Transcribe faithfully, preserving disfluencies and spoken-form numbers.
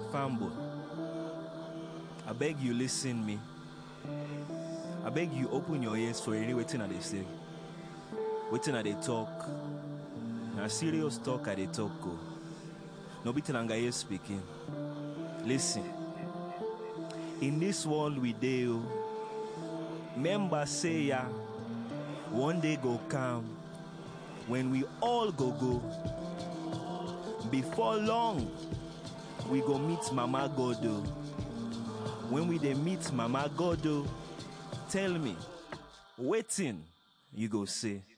Fambo, I beg you listen me. I beg you open your ears for any waiting at they say. Waiting at they talk. Now serious talk at they talk go. No beating anga speaking. Listen. In this world we deal. Members say ya. One day go come. When we all go go. Before long, we go meet Mama Godo. When we dey meet Mama Godo, tell me, waiting you go say.